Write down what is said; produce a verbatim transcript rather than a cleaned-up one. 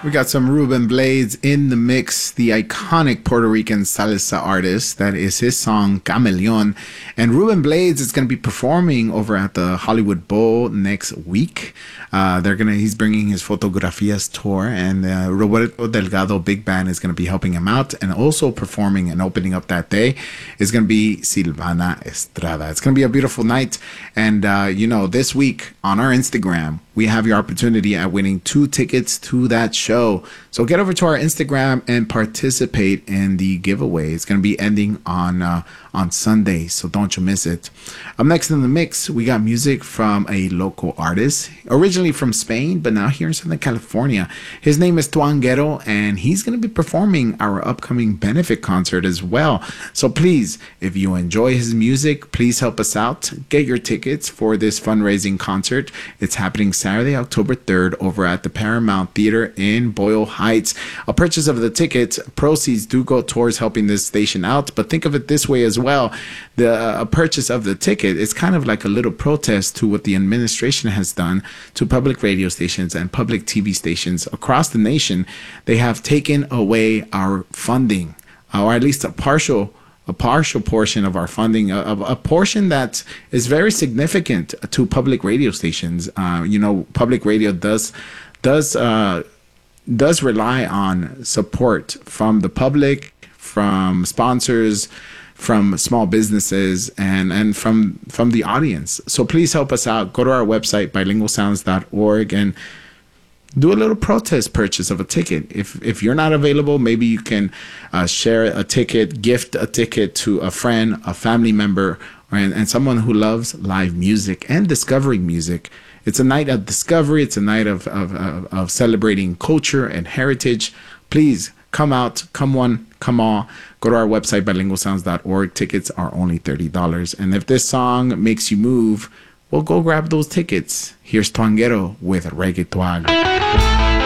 We got some Ruben Blades in the mix, the iconic Puerto Rican salsa artist. That is his song Cameleon. And Ruben Blades is going to be performing over at the Hollywood Bowl next week. Uh, they're gonna he's bringing his Fotografias tour, and uh, Roberto Delgado Big Band is going to be helping him out, and also performing and opening up that day is going to be Silvana Estrada. It's going to be a beautiful night. And uh, you know, this week on our Instagram, we have your opportunity at winning two tickets to that show. So get over to our Instagram and participate in the giveaway. It's going to be ending on uh, on Sunday, so don't you miss it. Up next in the mix, we got music from a local artist, originally from Spain, but now here in Southern California. His name is Tuanguero, and he's going to be performing our upcoming benefit concert as well. So please, if you enjoy his music, please help us out. Get your tickets for this fundraising concert. It's happening Saturday, October third, over at the Paramount Theater in Boyle Heights. A purchase of the tickets, proceeds do go towards helping this station out, but think of it this way as well. The uh, purchase of the ticket is kind of like a little protest to what the administration has done to public radio stations and public T V stations across the nation. They have taken away our funding, or at least a partial a partial portion of our funding, a, a portion that is very significant to public radio stations. Uh, you know, public radio does does uh, does rely on support from the public, from sponsors, from small businesses, and and from from the audience. So please help us out. Go to our website, bilingual sounds dot org, and do a little protest purchase of a ticket. If if you're not available, maybe you can uh, share a ticket, gift a ticket to a friend, a family member, and, and someone who loves live music and discovering music. It's a night of discovery. It's a night of of, of, of celebrating culture and heritage. Please come out, come one, come all. Go to our website, bilingual sounds dot org. Tickets are only thirty dollars. And if this song makes you move, well, go grab those tickets. Here's Tuanguero with Reggaeton.